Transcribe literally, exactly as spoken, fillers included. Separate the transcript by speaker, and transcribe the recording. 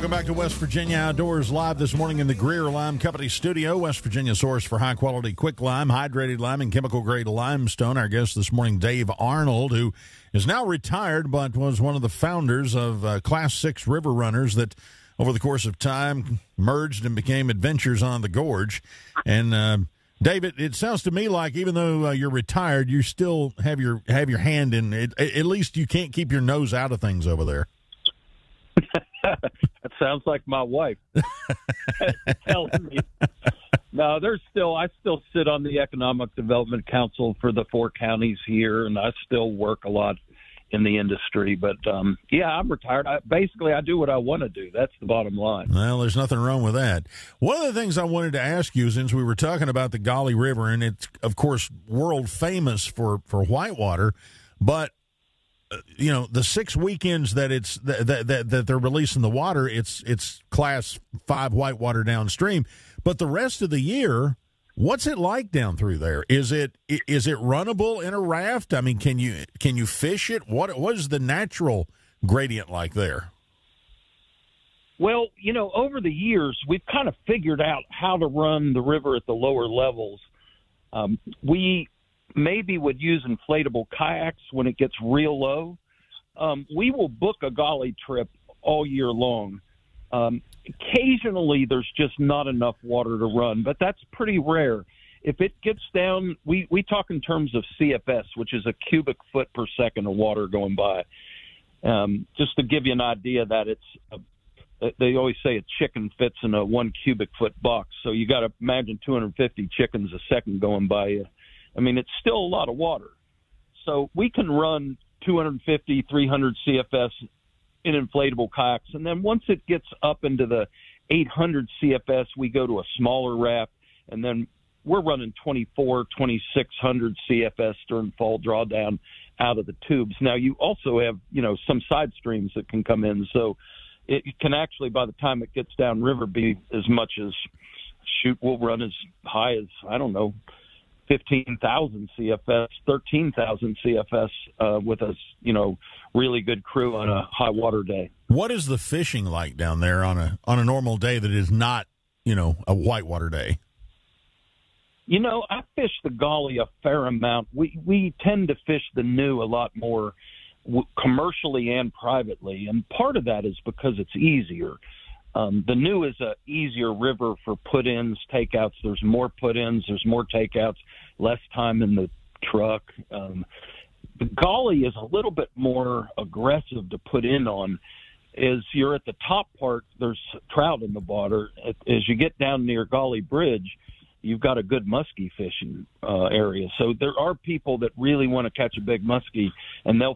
Speaker 1: Welcome back to West Virginia Outdoors, live this morning in the Greer Lime Company studio. West Virginia source for high-quality quick lime, hydrated lime, and chemical-grade limestone. Our guest this morning, Dave Arnold, who is now retired but was one of the founders of uh, Class six River Runners that, over the course of time, merged and became Adventures on the Gorge. And, uh, David, it sounds to me like even though uh, you're retired, you still have your have your hand in it. At least you can't keep your nose out of things over there.
Speaker 2: That sounds like my wife telling me. No, there's still, I still sit on the Economic Development Council for the four counties here, and I still work a lot in the industry. But, um, yeah, I'm retired. I, basically, I do what I want to do. That's the bottom line.
Speaker 1: Well, there's nothing wrong with that. One of the things I wanted to ask you, since we were talking about the Gauley River, and it's, of course, world famous for, for whitewater, but you know, the six weekends that it's that, that that they're releasing the water, it's it's class five whitewater downstream. But the rest of the year, what's it like down through there? Is it is it runnable in a raft? I mean, can you can you fish it? What what is the natural gradient like there?
Speaker 2: Well, you know, over the years, we've kind of figured out how to run the river at the lower levels. Um, we maybe would use inflatable kayaks when it gets real low. Um, we will book a Gauley trip all year long. Um, occasionally, there's just not enough water to run, but that's pretty rare. If it gets down, we, we talk in terms of C F S, which is a cubic foot per second of water going by. Um, just to give you an idea that it's a, they always say a chicken fits in a one cubic foot box. So you got to imagine two hundred fifty chickens a second going by you. I mean, it's still a lot of water. So we can run two hundred fifty, three hundred C F S in inflatable kayaks. And then once it gets up into the eight hundred C F S, we go to a smaller raft. And then we're running twenty-four, twenty-six hundred C F S during fall drawdown out of the tubes. Now, you also have, you know, some side streams that can come in. So it can actually, by the time it gets downriver, be as much as, shoot, we'll run as high as, I don't know, fifteen thousand C F S, thirteen thousand C F S uh, with a, you know, really good crew on a high water day.
Speaker 1: What is the fishing like down there on a on a normal day that is not, you know, a whitewater day?
Speaker 2: You know, I fish the Gauley a fair amount. We we tend to fish the New a lot more w- commercially and privately, and part of that is because it's easier. Um, the New is a easier river for put-ins, takeouts. There's more put-ins, there's more takeouts, less time in the truck. Um, the Gauley is a little bit more aggressive to put in on. As you're at the top part, there's trout in the water. As you get down near Gauley Bridge, you've got a good muskie fishing uh, area. So there are people that really want to catch a big muskie, and they'll